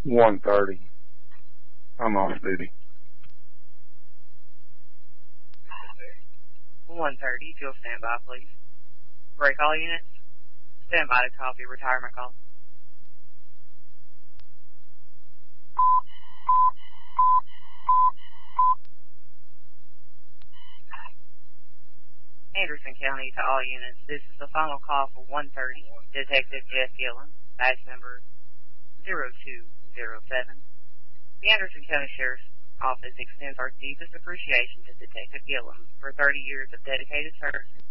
1:30. I'm off duty. 1:30, if you'll stand by, please. Break all units. Stand by to copy retirement call. Anderson County to all units. This is the final call for 1:30. Detective Jeff Gillen, badge number 0207. The Anderson County Sheriff's Office extends our deepest appreciation to Detective Gillen for 30 years of dedicated service